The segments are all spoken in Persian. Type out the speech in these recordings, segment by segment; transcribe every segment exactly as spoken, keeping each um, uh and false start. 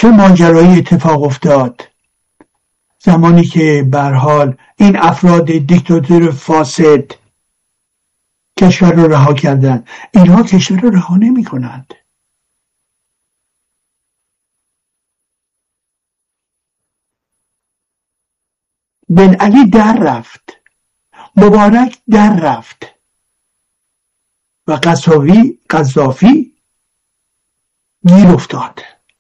چه ماجرایی اتفاق افتاد زمانی که به هر حال این افراد دیکتاتور فاسد کشور رو رها کردن. اینها کشور رو رها نمی کنند. بن علی در رفت، مبارک در رفت و قذافی قذافی گیر افتاد.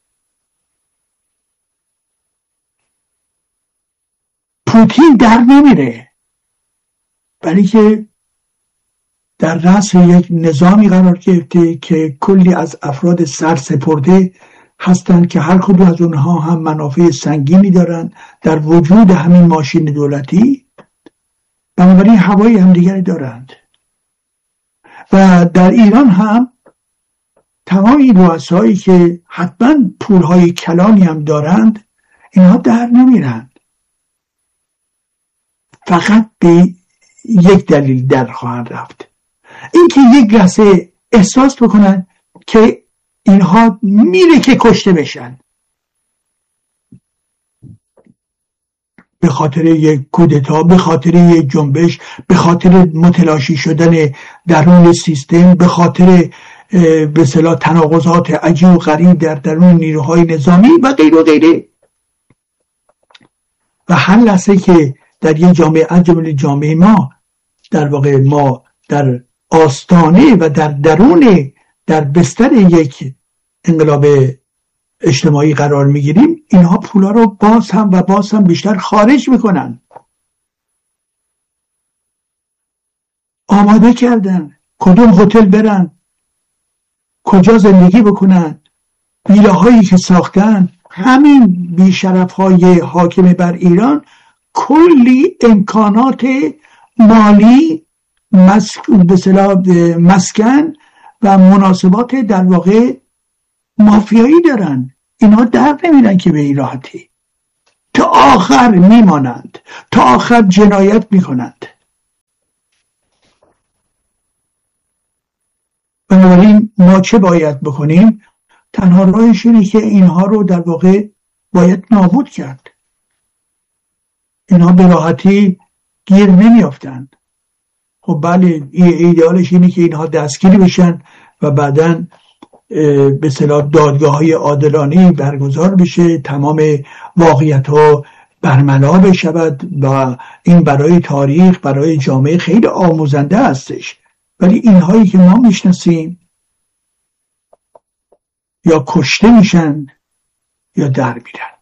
پوتین در نمیره، ولی که در رأس یک نظامی قرار گرفته که کلی از افراد سرسپرده هستند که هر کدوم از اونها هم منافع سنگینی دارن در وجود همین ماشین دولتی، بنابراین هوای همدیگری دارند. و در ایران هم تمام این رؤسایی که حتما پولهای کلانی هم دارند اینها در نمیرند، فقط به یک دلیل در خواهند رفت، اینکه یک لحظه احساس بکنن که اینها میره که کشته بشن، به خاطر یک کودتا، به خاطر یک جنبش، به خاطر متلاشی شدن درون سیستم، به خاطر به اصطلاح تناقضات عجیب و غریب در درون نیروهای نظامی و غیره و غیره. و هر لحظه که در یک جامعه از جمله جامعه ما در واقع ما در آستانه و در درون در بستر یک انقلاب اجتماعی قرار میگیریم، اینها پولا رو باز هم و باز هم بیشتر خارج میکنن. آماده کردن کدوم هتل برن، کجا زندگی بکنن، ویله هایی که ساختن. همین بیشرف های حاکم بر ایران کلی امکانات مالی، مسکن و مناسبات در واقع مافیایی دارن. اینا در نمیرن که به این راحتی، تا آخر میمانند، تا آخر جنایت میکنند. بنابراین ما چه باید بکنیم؟ تنها راهش اینه که اینها رو در واقع باید نابود کرد. اینها به راحتی گیر نمیافتند. خب بله، ایدئالش اینه که اینها دستگیری بشن و بعداً به اصطلاح دادگاه‌های عادلانه برگزار بشه، تمام واقعیت ها برملا بشود و این برای تاریخ، برای جامعه خیلی آموزنده هستش. ولی اینهایی که ما میشناسیم یا کشته میشن یا در میرن.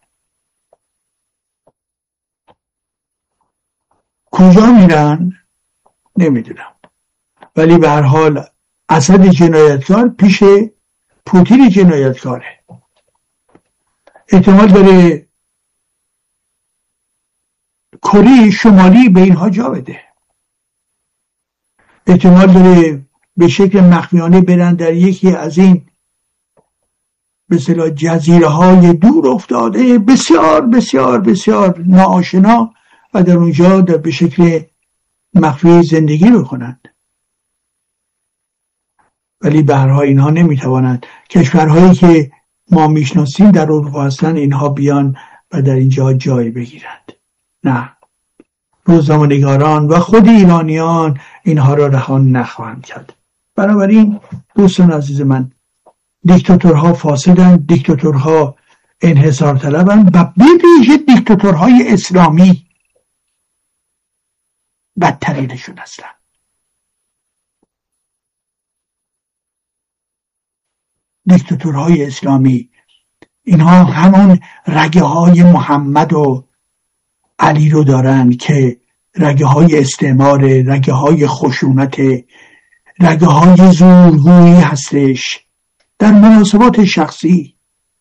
کجا میرن نمیدونم، ولی به هر حال اسد جنایتکار پیش پوتین جنایتکاره. احتمال داره کره شمالی به اینها جا بده، احتمال داره به شکل مخفیانه برن در یکی از این به اصطلاح جزیره های دور افتاده بسیار بسیار بسیار ناآشنا و در اونجا در به شکل مخفی زندگی بکنند. ولی به هر حال اینها نمیتوانند، کشورهایی که ما میشناسیم در اروپا هستن، اینها بیان و در اینجا جای بگیرند. نه، روزنامه‌نگاران و خود ایرانیان اینها را رها نخواهند کرد. بنابراین دوستان عزیز من، دیکتاتورها فاسدن، دیکتاتورها انحصار طلبن و به ویژه دیکتاتورهای اسلامی بدترینشون هستن. دیکتاتورهای اسلامی اینها همون رگه های محمد و علی رو دارن که رگه های استعمار، رگه های خشونت، رگه های زورگویی هستش در مناسبات شخصی.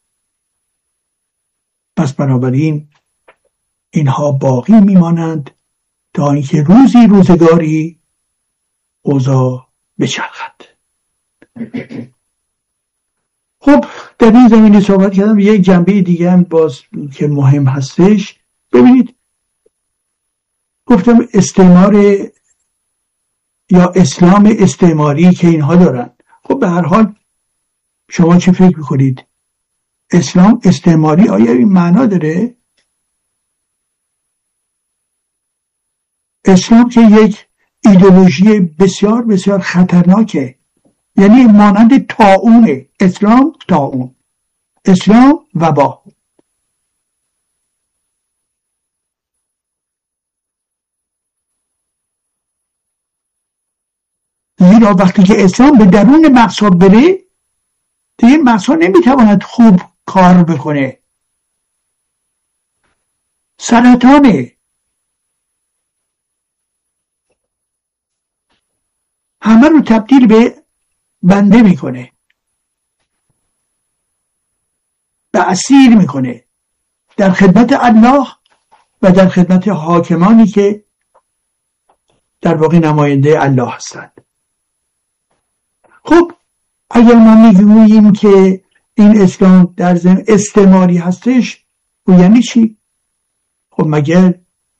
پس بنابراین اینها باقی میمانند تا اینکه روزی روزگاری اوضاع بچرخد. خب در این زمینه صحبت کردم. یک جنبه دیگه هم باز که مهم هستش، ببینید گفتم استعمار یا اسلام استعماری که اینها دارن. خب به هر حال شما چه فکر میکنید؟ اسلام استعماری آیا این معنا داره؟ اسلام که یک ایدئولوژی بسیار بسیار خطرناکه، یعنی مانند طاعونه. اسلام طاعون، اسلام وبا. زیرا وقتی که اسلام به درون مغزها بره، دیگه مغزها نمیتواند خوب کار بکنه. سرطانه، همه رو تبدیل به بنده میکنه، به اسیر میکنه در خدمت الله و در خدمت حاکمانی که در واقع نماینده الله هستند. خب اگر ما میگوییم که این اسلام در ضمن استعماری هستش، و یعنی چی؟ خب مگر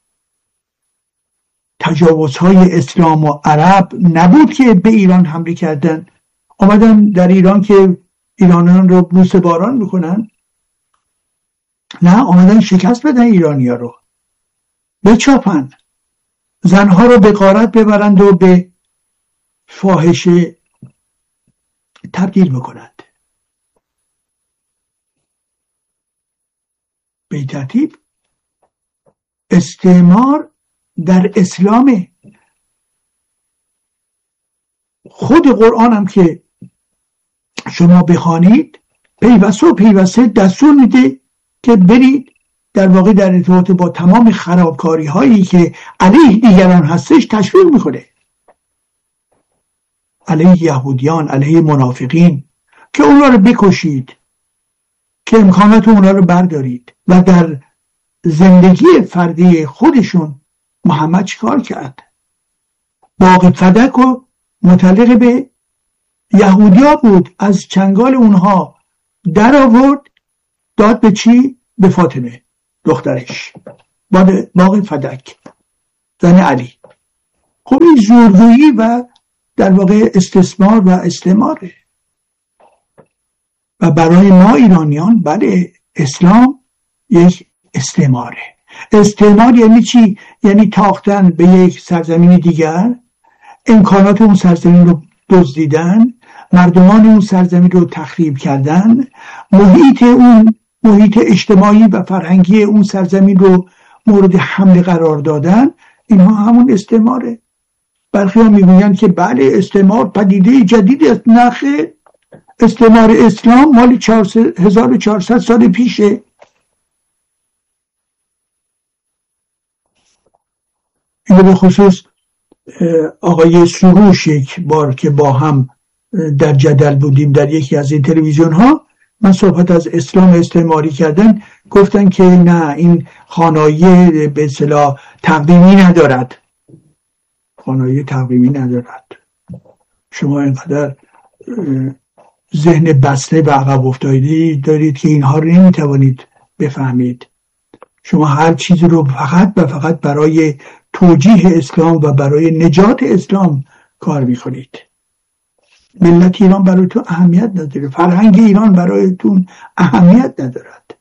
تجاوزهای اسلام و عرب نبود که به ایران حمله کردن، آمدن در ایران که ایرانیان رو بوسه باران میکنن؟ نه، آمدن شکست بدن ایرانیا رو، بچاپن، زنها رو به غارت ببرند و به فاحشه تبدیل بکنند. به این ترتیب استعمار در اسلام. خود قرآن هم که شما بخوانید پیوسته و پیوسته دستور میده که برید در واقع در ارتباط با تمام خرابکاری هایی که علیه دیگران هستش تشویق میکنه، علیه یهودیان، علیه منافقین، که اونا رو بکشید، که امکانات اونا رو بردارید. و در زندگی فردی خودشون محمد چیکار کرد؟ باغ فدک و متعلق به یهودیا بود، از چنگال اونها در آورد، داد به چی؟ به فاطمه دخترش، باغ فدک، زن علی. خب این زورگویی و در واقع استثمار و استعماره. و برای ما ایرانیان بله، اسلام یک استعماره. استعمار یعنی چی؟ یعنی تاختن به یک سرزمین دیگر، امکانات اون سرزمین رو دزدیدن، مردمان اون سرزمین رو تخریب کردن، محیط اون محیط اجتماعی و فرهنگی اون سرزمین رو مورد حمله قرار دادن. اینها همون استعماره. برخی ها میگویند که بله استعمار پدیده جدیدی است. نه خیر، استعمار اسلام مال هزار و چهارصد سال پیشه. اینو به خصوص آقای سروش یک بار که با هم در جدل بودیم در یکی از این تلویزیون ها، من صحبت از اسلام استعماری کردن، گفتن که نه، این خانایی به اصطلاح تقویمی ندارد. خانایی تقویمی ندارد. شما اینقدر ذهن بسته و عقب افتادی دارید که اینها رو نمیتوانید بفهمید. شما هر چیز رو فقط و فقط برای توجیه اسلام و برای نجات اسلام کار میکنید. ملت ایران برایتون اهمیت نداره، فرهنگ ایران برایتون اهمیت ندارد.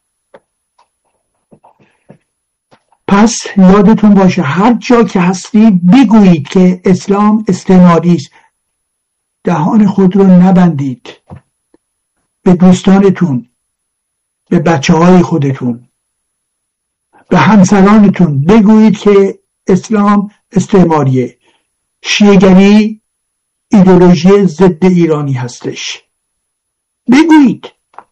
پس یادتون باشه هر جا که هستی بگویید که اسلام استعماری است. دهان خود رو نبندید. به دوستانتون، به بچه های خودتون، به همسرانتون بگویید که اسلام استعماریه، شیعه‌گری ایدئولوژی ضد ایرانی هستش. بگویید.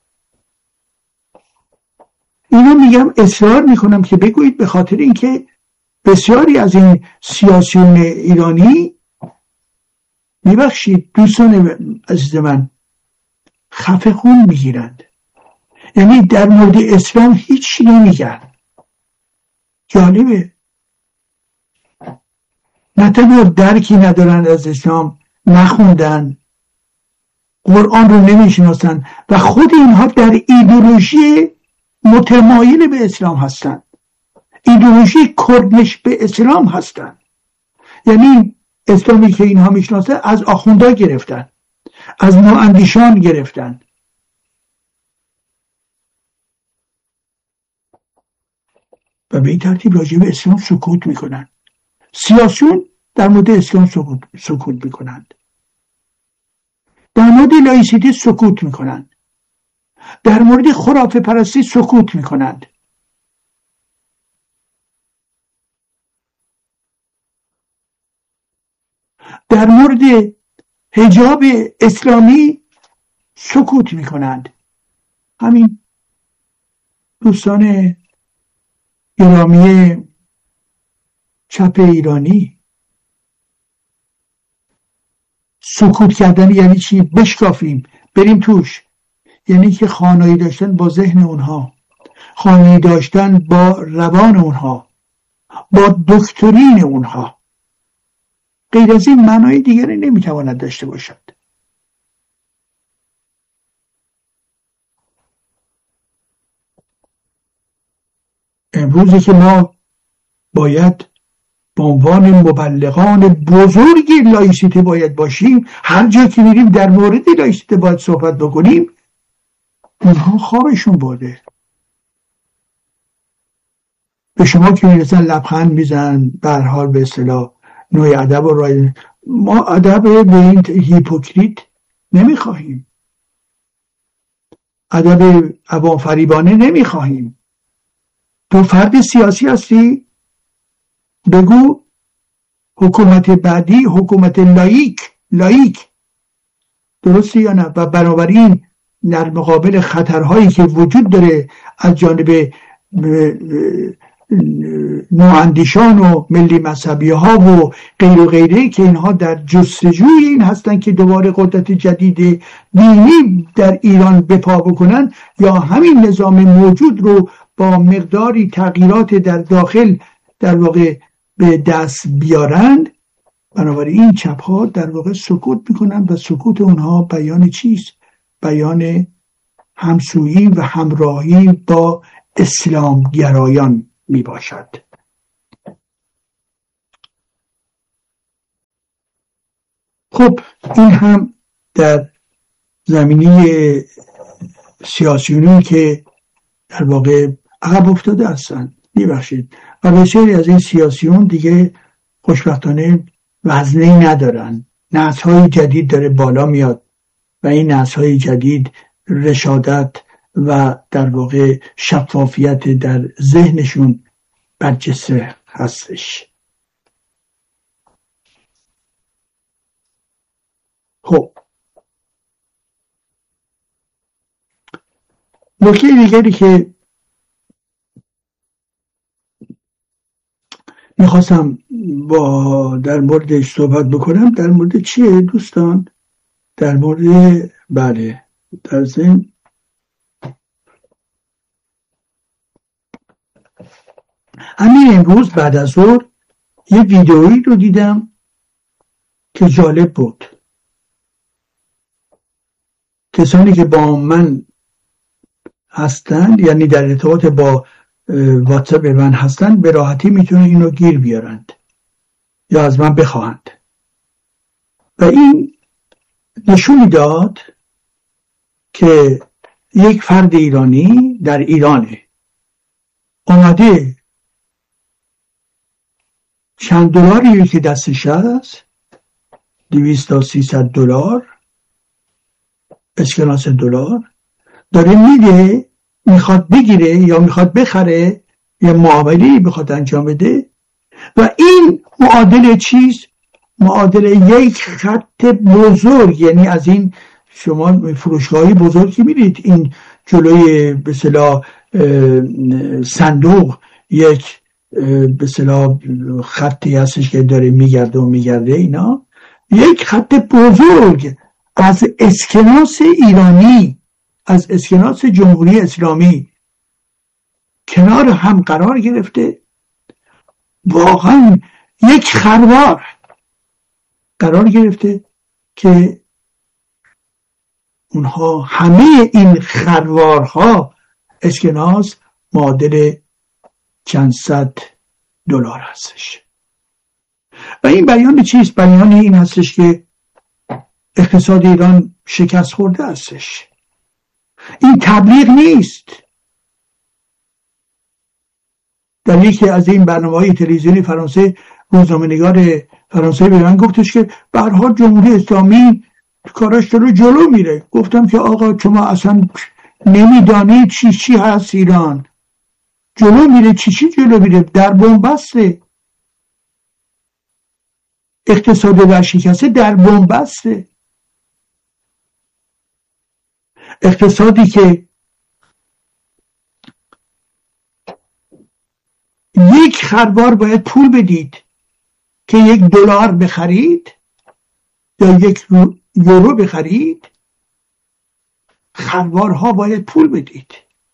اینو میگم، اصرار میکنم که بگویید، به خاطر اینکه بسیاری از این سیاسیون ایرانی، میبخشید دوستان عزیز من، خفه خون میگیرند. یعنی در مورد اسلام هیچی نمیگن. جالبه. نه تنها درکی ندارن از اسلام، نخوندن، قرآن رو نمیشناسن و خود اینها در ایدئولوژی متمایل به اسلام هستن، ایدئولوژی کردنش به اسلام هستن. یعنی اسلامی که اینها میشناسن از آخوندا گرفتن، از نواندیشان گرفتن. و به این ترتیب راجع به اسلام سکوت میکنن. سیاسیون در مورد اسلام سکوت, سکوت میکنند. در مورد لایسیته سکوت میکنند. در مورد خرافه پرستی سکوت میکنند. در مورد حجاب اسلامی سکوت میکنند. همین دوستان گرامی چپ ایرانی، سکوت کردن یعنی چی؟ بشکافیم بریم توش. یعنی که خانایی داشتن با ذهن اونها، خانایی داشتن با روان اونها، با دکترین اونها. غیر از این معنای دیگری نمیتواند داشته باشد. امروزی که ما باید به عنوان مبلغان بزرگ لایسیته باید باشیم، هر جا که میریم در مورد لایسیته باید صحبت بکنیم، اونها خوابشون برده. به شما که میرسن لبخند میزن، به هر حال به اصطلاح نوع ادب و رای. ما ادب به این هیپوکریت نمیخواهیم، ادب عوام فریبانه نمیخواهیم. تو فرد سیاسی هستی، بگو حکومت بعدی حکومت لایک لایک درسته یا نه؟ و بنابراین در مقابل خطرهایی که وجود داره از جانب نواندیشان و ملی مذهبی ها و غیر و غیره که اینها در جستجوی این هستن که دوباره قدرت جدید دینی در ایران بپا بکنن یا همین نظام موجود رو با مقداری تغییرات در داخل در واقع به دست بیارند، بنابراین این چپ ها در واقع سکوت میکنن و سکوت اونها بیان چیست؟ بیان همسویی و همراهی با اسلام گرایان می باشد. خب این هم در زمینه سیاسیونی که در واقع عقب افتاده هستند. میبخشید و بسیاری از این سیاسیون دیگه خوشبختانه وزنی ندارن. نسل‌های جدید داره بالا میاد و این نسل‌های جدید رشادت و در واقع شفافیت در ذهنشون برجسته هستش. خب نکته دیگری که میخواستم با در موردش صحبت بکنم در مورد چیه دوستان؟ در مورد بله در ضمن همین امروز بعد از ظهر یه ویدئویی رو دیدم که جالب بود. کسانی که با من هستند یعنی در ارتباط با واتساپ من هستند به راحتی میتونن اینو گیر بیارند یا از من بخواهند. و این نشون داد که یک فرد ایرانی در ایرانه اومده چند دلاری که دستش هست، دویست تا سیصد دلار اسکناس دلار داره میده، میخواد بگیره یا میخواد بخره یا معامله‌ای میخواد انجام بده و این معادل چیز؟ معادل یک خط بزرگ، یعنی از این شما فروشگاهی بزرگی میرید این جلوی به اصطلاح صندوق یک به اصطلاح خطی هستش که داره میگرده و میگرده، اینا یک خط بزرگ از اسکناس ایرانی، از اسکناس جمهوری اسلامی کنار هم قرار گرفته، واقعا یک خروار قرار گرفته که اونها همه این خروارها اسکناس معادل چند صد دلار هستش. و این بیان چیست؟ بیان این هستش که اقتصاد ایران شکست خورده هستش. این تبلیغ نیست. در یکی از این برنامه‌های تلویزیونی فرانسه روزنامه‌نگار فرانسه به من گفتش که به هر حال جمهوری اسلامی کاراش رو جلو میره. گفتم که آقا شما اصلا نمیدانید چی چی هست ایران. جلو میره چی چی جلو میره؟ در بنبسته، اقتصاد ورشکسته در بنبسته، اقتصادی که یک خروار باید پول بدید که یک دلار بخرید یا یک یورو بخرید، خروارها باید پول بدید.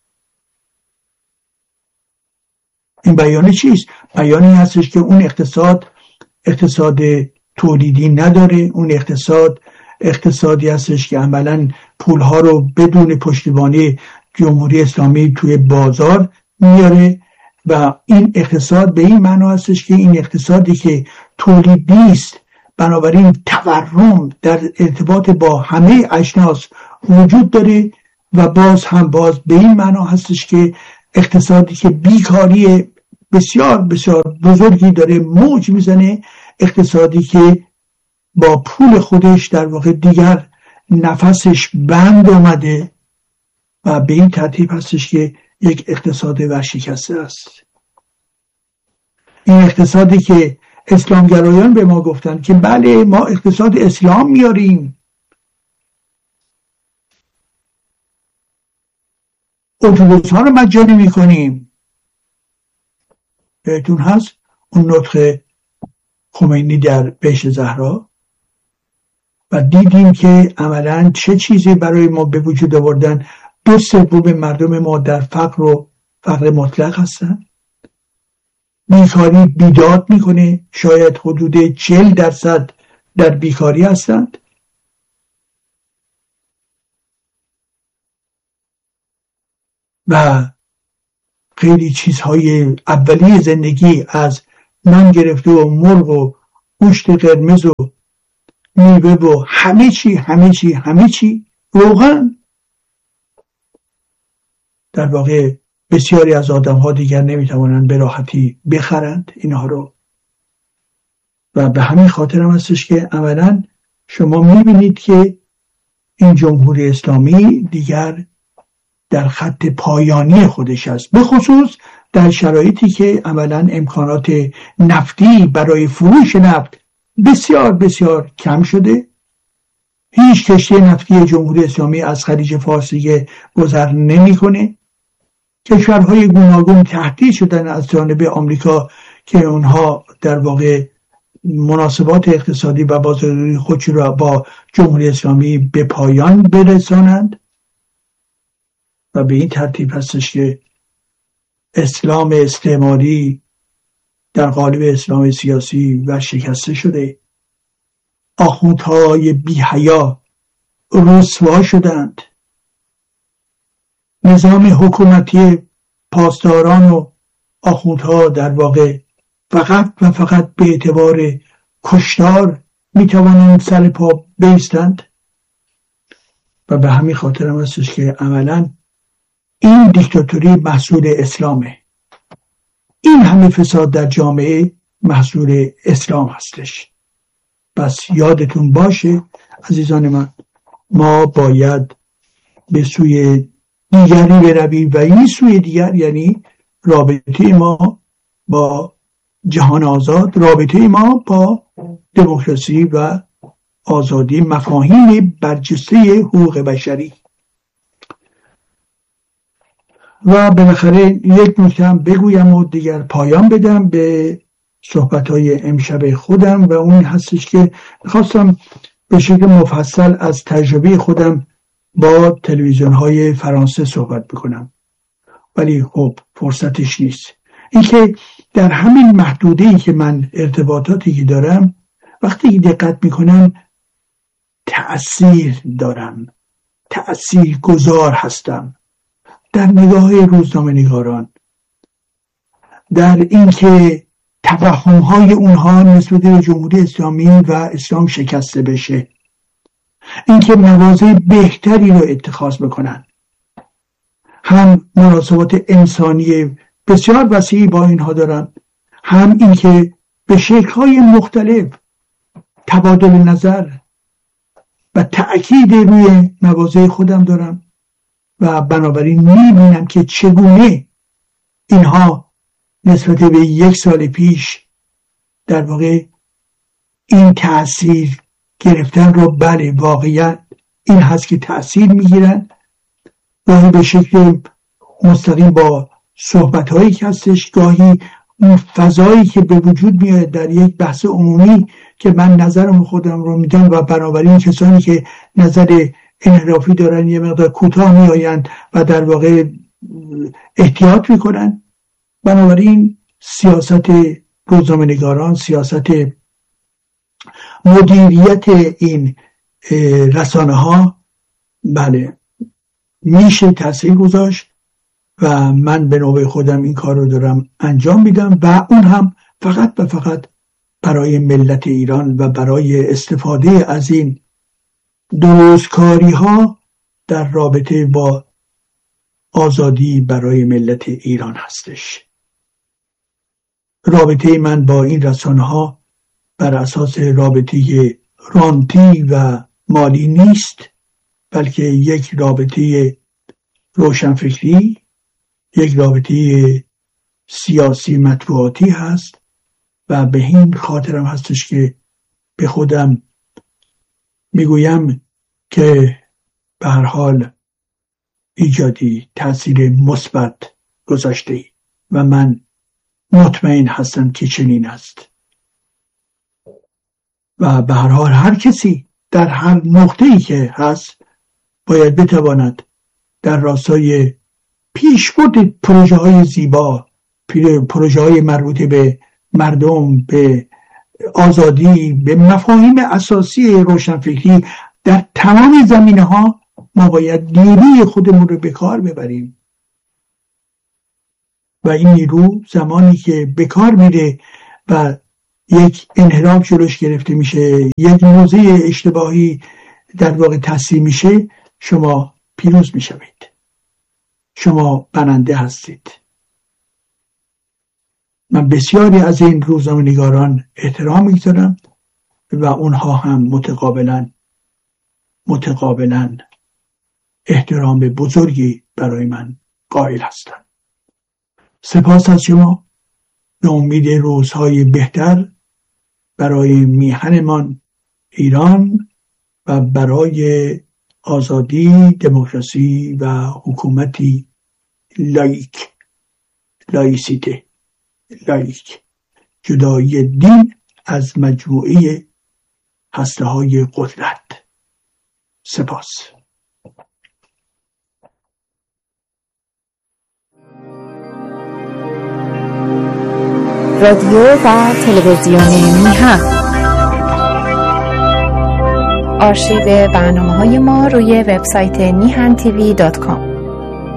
این بیانه چیست؟ بیانه هستش که اون اقتصاد اقتصاد تولیدی نداره، اون اقتصاد اقتصادی هستش که عملاً پولها رو بدون پشتیبانی جمهوری اسلامی توی بازار میاره و این اقتصاد به این معنا هستش که این اقتصادی که تولید نیست، بنابراین تورم در ارتباط با همه اجناس وجود داره و باز هم باز به این معنا هستش که اقتصادی که بیکاری بسیار بسیار بزرگی داره موج میزنه، اقتصادی که با پول خودش در واقع دیگر نفسش بند اومده و به این ترتیب هستش که یک اقتصاد ورشکسته است. این اقتصادی که اسلامگرایان به ما گفتن که بله ما اقتصاد اسلام میاریم، اتوبوس ها رو مجانی میکنیم. بهتون هست اون نطق خمینی در بهشت زهرا و دیدیم که عملاً چه چیزی برای ما به وجود آوردن. دو سوم مردم ما در فقر و فقر مطلق هستن. بیکاری بیداد میکنه، شاید حدود چهل درصد در بیکاری هستند. و خیلی چیزهای اولیه زندگی از نان گرفته و مرغ و گوشت قرمز و میوه و همه چی همه چی همه چی روغن. در واقع بسیاری از آدم ها دیگر نمیتوانند به راحتی بخرند اینها رو و به همین خاطر هم هستش که اولا شما میبینید که این جمهوری اسلامی دیگر در خط پایانی خودش است، به خصوص در شرایطی که عملاً امکانات نفتی برای فروش نفت بسیار بسیار کم شده. هیچ کشتی نفتی جمهوری اسلامی از خلیج فارس گذر نمیکنه. کشورهای گوناگون تهدید شدن از جانب آمریکا که اونها در واقع مناسبات اقتصادی و بازاریابی خودشو را با جمهوری اسلامی به پایان برسانند و به این ترتیب هستش که اسلام استعماری در قالب اسلام سیاسی و شکسته شده. آخوندهای بی حیا رسوا شدند. نظام حکومتی پاسداران و آخوندها در واقع فقط و فقط به اعتبار کشتار میتوانند سر پا بایستند و به همین خاطر هم هستش که عملاً این دیکتاتوری محصول اسلامه. این همه فساد در جامعه محصول اسلام هستش. پس یادتون باشه عزیزان من، ما باید به سوی دیگری برویم و این سوی دیگر یعنی رابطه ما با جهان آزاد، رابطه ما با دموکراسی و آزادی، مفاهیم برجسته حقوق بشری. و بالاخره یک نکته هم بگویم و دیگر پایان بدم به صحبت‌های امشب خودم و اون هستش که خواستم به شکل مفصل از تجربه خودم با تلویزیون‌های فرانسه صحبت بکنم، ولی خب فرصتش نیست. اینکه در همین محدوده‌ای که من ارتباطاتی که دارم وقتی دقت میکنم تأثیر دارم، تأثیر گذار هستم در نگاه روزنامه نگاران، در اینکه توهم‌های اونها نسبت به جمهوری اسلامی و اسلام شکسته بشه، اینکه مواضع بهتری رو اتخاذ بکنن، هم مناسبات انسانی بسیار وسیعی با اینها دارم، هم این که به شکل‌های مختلف تبادل نظر و تأکید روی مواضع خودم دارم و بنابراین میبینم که چگونه اینها نسبت به یک سال پیش در واقع این تأثیر گرفتن رو، بله واقعا این هست که تأثیر میگیرن، گاهی به شکل مستقیم با صحبت‌هایی که هستش، گاهی اون فضایی که به وجود میاد در یک بحث عمومی که من نظرم خودم رو میدم و بنابراین کسانی که نظر انحرافی دارن یه مقدار کوتاه میآیند و در واقع احتیاط میکنن. بنابراین سیاست روزنامه‌نگاران، سیاست مدیریت این رسانه ها بله میشه تاثیر گذاشت و من به نوبه خودم این کار رو دارم انجام میدم و اون هم فقط و فقط برای ملت ایران و برای استفاده از این درستکاری ها در رابطه با آزادی برای ملت ایران هستش. رابطه من با این رسانه ها بر اساس رابطه رانتی و مالی نیست، بلکه یک رابطه روشنفکری، یک رابطه سیاسی مطبوعاتی هست و به این خاطرم هستش که به خودم میگویم که به هر حال ایجادی تأثیر مثبت گذاشته و من مطمئن هستم که چنین است و به هر حال هر کسی در هر نقطه‌ای که هست باید بتواند در راستای پیشبرد پروژه های زیبا، پروژه های مربوط به مردم، به آزادی، به مفاهیم اساسی روشنفکری در تمام زمینه ها ما باید نیروی خودمون رو به کار ببریم و این نیرو زمانی که به کار میره و یک انحراف جلوش گرفته میشه، یک موضع اشتباهی در واقع تصحیح میشه، شما پیروز میشوید، شما برنده هستید. من بسیاری از این روزنامه‌نگاران احترام میگذارم و اونها هم متقابلا متقابلا احترام بزرگی برای من قائل هستند. سپاس از شما. به امید روزهای بهتر برای میهنمان ایران و برای آزادی، دموکراسی و حکومتی لایک، لایسیته، لایک، جدایی دین از مجموعه هسته‌های قدرت. سپاس. رادیو و تلویزیون میهن. آرشیو برنامه‌های ما روی وبسایت میهن تیوی دات کام.